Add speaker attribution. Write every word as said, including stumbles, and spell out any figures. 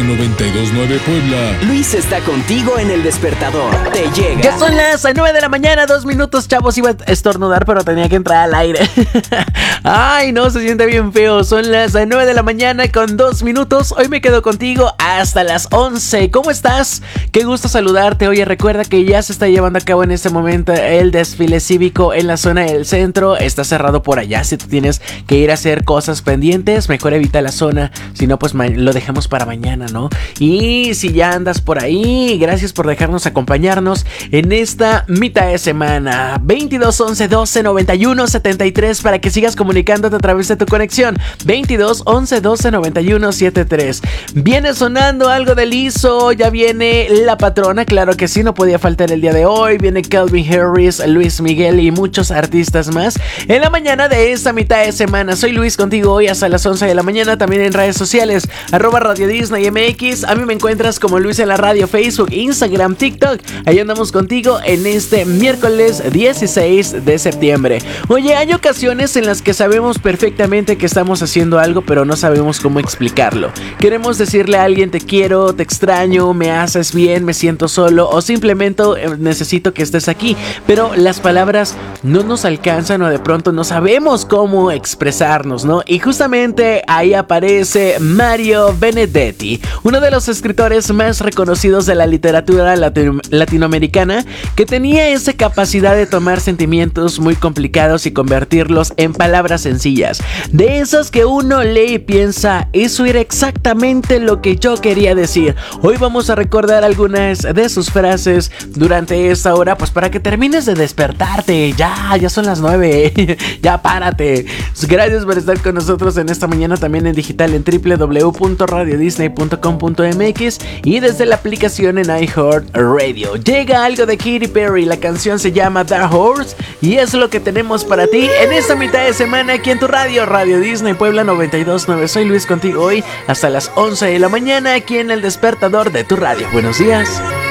Speaker 1: noventa y dos punto nueve Puebla.
Speaker 2: Luis está contigo en el despertador. Te llega.
Speaker 3: Ya son las nueve de la mañana, dos minutos, chavos. Iba a estornudar, pero tenía que entrar al aire. Ay, no, se siente bien feo. Son las nueve de la mañana con dos minutos. Hoy me quedo contigo hasta las once. ¿Cómo estás? Qué gusto saludarte. Oye, recuerda que ya se está llevando a cabo en este momento el desfile cívico en la zona del centro. Está cerrado por allá. Si tú tienes que ir a hacer cosas pendientes, mejor evita la zona. Si no, pues lo dejamos para mañana, ¿no? Y si ya andas por ahí, gracias por dejarnos acompañarnos en esta mitad de semana. Veintidós, once, doce, noventa y uno, setenta y tres para que sigas comunicándote a través de tu conexión. Veintidós, once, doce, noventa y uno, setenta y tres. Viene sonando algo de liso. Ya viene La Patrona, claro que sí, no podía faltar el día de hoy. Viene Calvin Harris, Luis Miguel y muchos artistas más en la mañana de esta mitad de semana. Soy Luis, contigo hoy hasta las once de la mañana. También en redes sociales, arroba Radio Disney M X. A mí me encuentras como Luis en la radio, Facebook, Instagram, TikTok. Ahí andamos contigo en este miércoles dieciséis de septiembre. Oye, hay ocasiones en las que sabemos perfectamente que estamos haciendo algo, pero no sabemos cómo explicarlo. Queremos decirle a alguien: te quiero, te extraño, me haces bien, me siento solo, o simplemente necesito que estés aquí, pero las palabras no nos alcanzan, o de pronto no sabemos cómo expresarnos, ¿no? Y justamente ahí aparece Mario Benedetti, uno de los escritores más reconocidos de la literatura latino- latinoamericana, que tenía esa capacidad de tomar sentimientos muy complicados y convertirlos en palabras sencillas, de esas que uno lee y piensa: eso era exactamente lo que yo quería decir. Hoy vamos a recordar algunas de sus frases durante esta hora, pues para que termines de despertarte. Ya, ya son las nueve. Ya párate. Gracias por estar con nosotros en esta mañana, también en digital en doble u doble u doble u punto radio disney punto com punto m x y desde la aplicación en iHeartRadio. Llega algo de Katy Perry, la canción se llama Dark Horse y es lo que tenemos para ti en esta mitad de semana aquí en tu radio, Radio Disney Puebla noventa y dos punto nueve. Soy Luis, contigo hoy hasta las once de la mañana aquí en el despertador de tu radio. Buenos días.